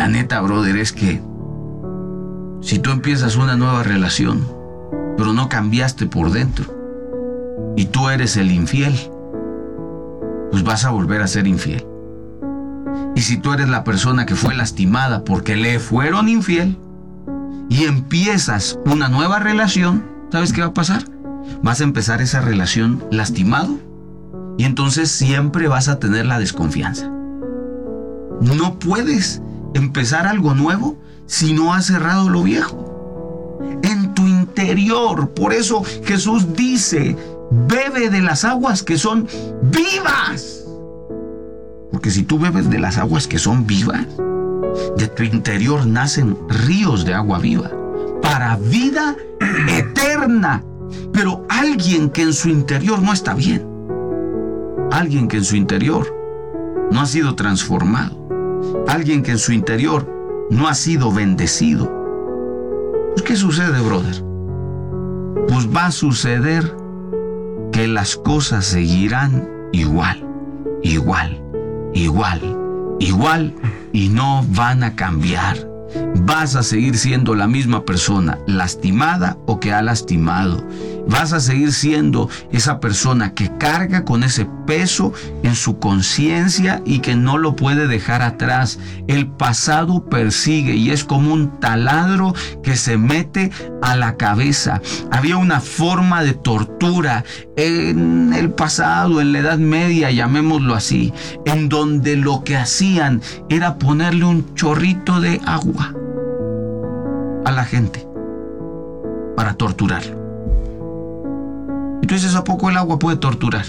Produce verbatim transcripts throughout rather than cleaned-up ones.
La neta, brother, es que si tú empiezas una nueva relación, pero no cambiaste por dentro, y tú eres el infiel, pues vas a volver a ser infiel. Y si tú eres la persona que fue lastimada porque le fueron infiel, y empiezas una nueva relación, ¿sabes qué va a pasar? Vas a empezar esa relación lastimado, y entonces siempre vas a tener la desconfianza. No puedes empezar algo nuevo si no has cerrado lo viejo. En tu interior. Por eso Jesús dice, bebe de las aguas que son vivas. Porque si tú bebes de las aguas que son vivas, de tu interior nacen ríos de agua viva para vida eterna. Pero alguien que en su interior no está bien, alguien que en su interior no ha sido transformado, alguien que en su interior no ha sido bendecido, pues ¿qué sucede, brother? Pues va a suceder que las cosas seguirán igual, igual, igual, igual, y no van a cambiar. Vas a seguir siendo la misma persona lastimada o que ha lastimado. Vas a seguir siendo esa persona que carga con ese peso en su conciencia y que no lo puede dejar atrás. El pasado persigue y es como un taladro que se mete a la cabeza. Había una forma de tortura en el pasado, en la Edad Media, llamémoslo así, en donde lo que hacían era ponerle un chorrito de agua a la gente para torturarlo. Entonces, ¿a poco el agua puede torturar?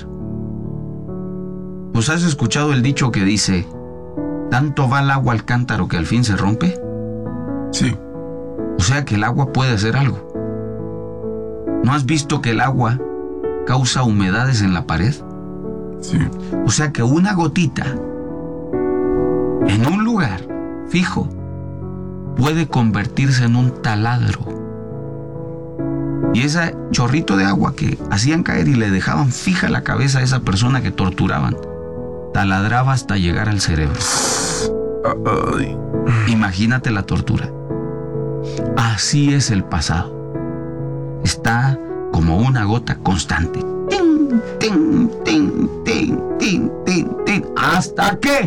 ¿Pues has escuchado el dicho que dice, tanto va el agua al cántaro que al fin se rompe? Sí. O sea que el agua puede hacer algo. ¿No has visto que el agua causa humedades en la pared? Sí. O sea que una gotita en un lugar fijo puede convertirse en un taladro. Y ese chorrito de agua que hacían caer y le dejaban fija la cabeza a esa persona que torturaban, taladraba hasta llegar al cerebro. Ay. Imagínate la tortura. Así es el pasado. Está como una gota constante. Tin, tin, tin, tin, tin, tin, tin. ¿Hasta qué?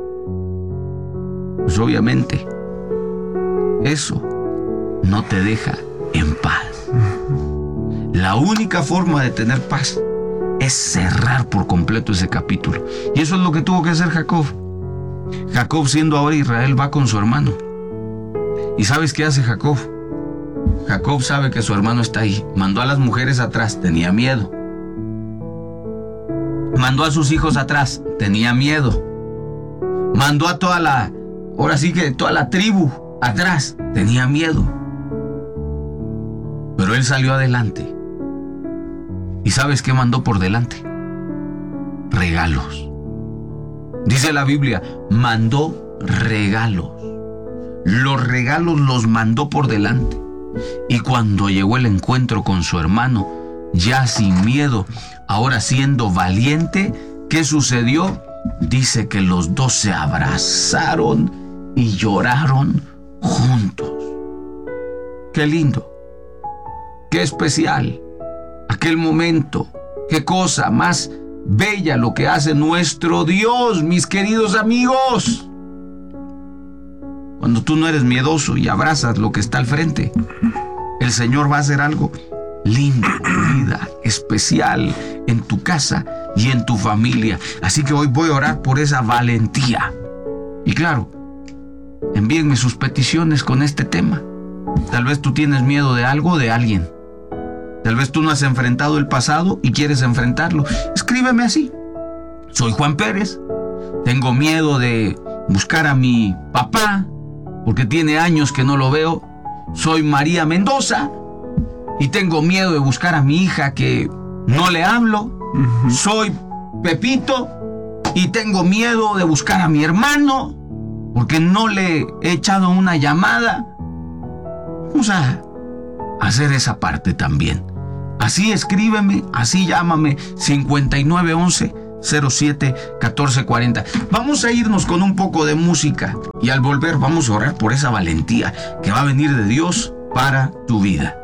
Pues obviamente, eso no te deja en paz. La única forma de tener paz es cerrar por completo ese capítulo. Y eso es lo que tuvo que hacer Jacob. Jacob, siendo ahora Israel, va con su hermano. ¿Y sabes qué hace Jacob? Jacob sabe que su hermano está ahí. Mandó a las mujeres atrás, tenía miedo. Mandó a sus hijos atrás, tenía miedo. Mandó a toda la, ahora sí que toda la tribu atrás, tenía miedo. Pero él salió adelante. ¿Y sabes qué mandó por delante? Regalos. Dice la Biblia, mandó regalos. Los regalos los mandó por delante. Y cuando llegó el encuentro con su hermano, ya sin miedo, ahora siendo valiente, ¿qué sucedió? Dice que los dos se abrazaron y lloraron juntos. ¡Qué lindo! ¡Qué especial! Aquel momento, qué cosa más bella lo que hace nuestro Dios, mis queridos amigos. Cuando tú no eres miedoso y abrazas lo que está al frente, el Señor va a hacer algo lindo, vida, especial en tu casa y en tu familia. Así que hoy voy a orar por esa valentía. Y claro, envíenme sus peticiones con este tema. Tal vez tú tienes miedo de algo o de alguien. Tal vez tú no has enfrentado el pasado y quieres enfrentarlo. Escríbeme así. Soy Juan Pérez. Tengo miedo de buscar a mi papá porque tiene años que no lo veo. Soy María Mendoza y tengo miedo de buscar a mi hija que no le hablo. Uh-huh. Soy Pepito y tengo miedo de buscar a mi hermano porque no le he echado una llamada. Vamos a hacer esa parte también. Así escríbeme, así llámame, cincuenta y nueve once, cero siete, catorce cuarenta. Vamos a irnos con un poco de música y al volver vamos a orar por esa valentía que va a venir de Dios para tu vida.